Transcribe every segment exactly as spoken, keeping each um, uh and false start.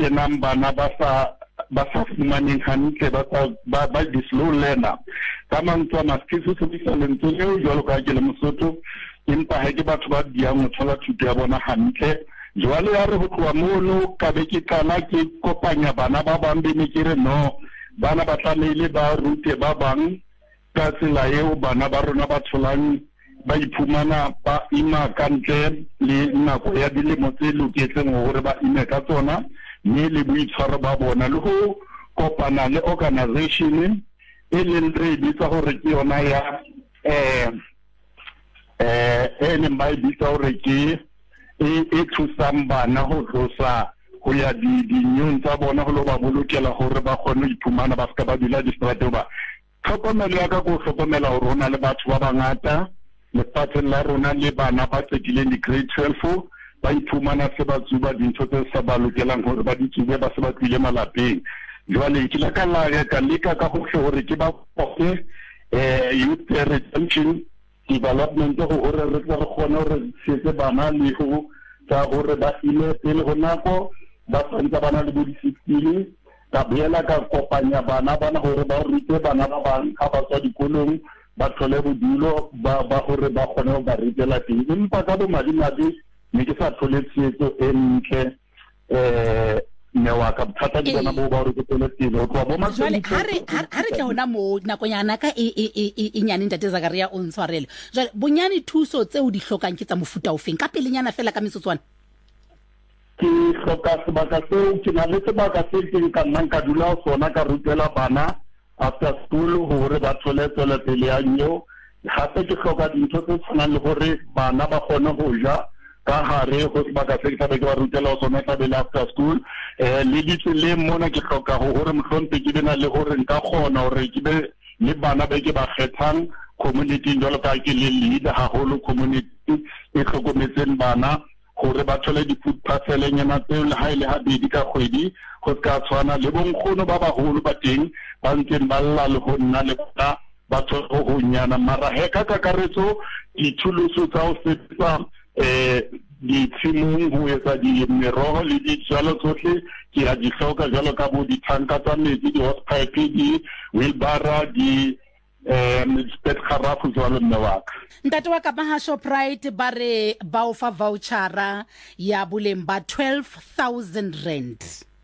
kenang bana ba sa ba sa fumaneng hantle ba ba di-slow learner ka mantswe a maskisi se bisa lentswe eo jwalo ka ke le Mosotho empa ha ke batho ba diang ho thola thuto ya bona hantle jwale ya re ho tloha mono ka be ke qala ke kopanya bana ba bang be ne ke re no bana ba tlamehile ba rute ba bang ka tsela eo bana ba rona ba tholang ba iphumana ba ima kantle le nako ya dilemo tse loketseng hore ba ime ka tsona mme le boitshwaro ba bona le ho kopana le organization e leng re bitsa hore ke yona ya eh eh e leng ba bitsa hore ke e thusang bana ho tlosa ho ya dinyong tsa bona ho lo ba bolokela hore ba kgone ho iphumana ba ska ba dula distrato ba tlhokomelo ya ka go hlokomela hore hona le batho ba bangata lefatsheng la rona le bana ba tsekileng di-grade twelve ba iphumana se ba tsuba dintho tse sa ba lokelang hore ba di tsube ba se ba tlile malapeng jwale ke la ka la ka leka ka hohle hore ke ba kope eh youth retention development go hore re tla re kgone hore se bana le go tsa hore ba ile pele go nako ba tsantsa bana le bo di-sixteen ka boela ka kopanya bana bana hore ba rute bana ba bang ka ba tswa dikolong ba thole bodulo ba ba hore ba kgone ho ba ritela teng empa ka bo madimabe ne ke sa thole tshetso e ntle eh ne wa ka thata di bona bo ba re tsole teng ho tloha bo ma jwale ha re ha re tla hona mo nakonyana ka e e e nyane ntate Zakaria o ntshwarele jwale bonyane thuso tse o di hlokang ke tsa mofuta o feng ka pelenyana fela ka metsotswana ke hloka sebaka seo ke na le sebaka se ke ka nna ka dula sona ka rutela bana after school hore ba thole tswela pele ya nyo gape ke hloka dintho tse tshwanang le hore bana ba kgone ho ja ka hare ho sebaka se ke tlabe ke ba rutela sona ka bele after school eh le ditseleng mona ke hloka hore mohlompe ke bena le hore nka kgona hore ke be le bana ba ke ba kgethang community jwalo ka ke le leader haholo community e hlokometseng bana hore ba thole di-food parcel-nyana tseo le ha ile habedi ka kgwedi go ka tshwana le bonkgono ba baholo ba teng ba ntseng ba lla le go nna le bona ba tsho go nyana mara he ka kakaretso dithuluso tsa ho sebetsa eh ditshimong ho etsa di meroho le dijalo tsohle ke a di hloka jalo ka bo dithanka tsa metsi di hosepipe di wheelbarrow di um spet kharafu jwalo mme wa ka ntate wa ka ba Shoprite ba re ba o fa vouchera ya boleng ba twelve thousand rand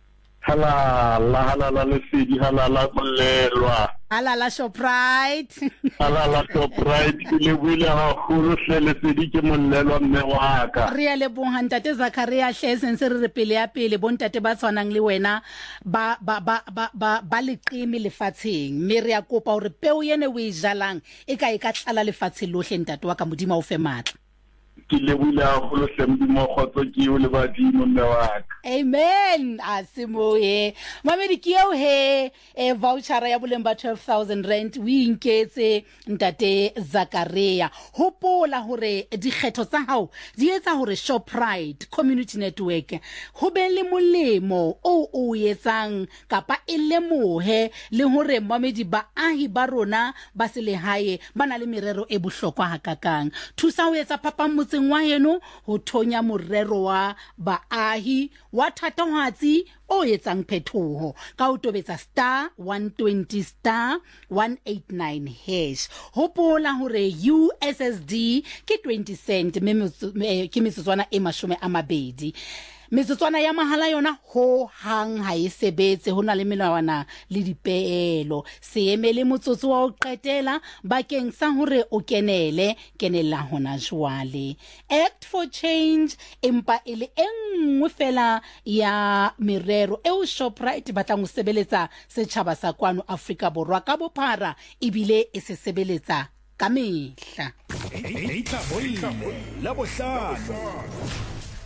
halala halala le sedi halala bolelwa halala Shoprite halala Shoprite le buile ha khuru hlele sedi ke mollelwa mme wa ka re ya le bonga ntate Zakaria hlesen se re pele ya pele bontate ba tshwanang le wena ba ba ba ba ba leqimi lefatsheng mme re ya kopa hore peo yene o e jalang e ka e ka tlala lefatshe lohle ntate wa ka modimo o fe matla ke le buile ha khuru hlemdi mo khotso ke o le badimo mme wa ka amen asimo he mamedi ke eo he e voucher ya boleng ba twelve thousand rand o inketse ntate Zakaria hopola hore dikgetho tsa hao di etsa hore Shoprite Community Network ho be le molemo o o etsang kapa e lemohe le hore mamedi ba ahi ba rona ba selehae bana le merero e bohlokwa hakakang thusa ho etsa phapang motseng wa heno ho thonya morero wa baahi wa thatohatsi o etsang phethoho ka o tobetsa star one twenty star one eighty-nine hash hopola hore U S S D ke twenty cent ke metsotswana e mashome a mabedi metsotswana ya mahala yona ho hang ha e sebetse hona le melawana le dipeelo se emele motsotso wa o qetela bakeng sa hore o kenele kenela hona jwale act for change empa ele engwe fela ya merero e o Shoprite batlang ho sebeletsa setjhaba sa kwano Afrika Borwa ka bophara ebile e se sebeletsa ka mehla Eita boile la bohlano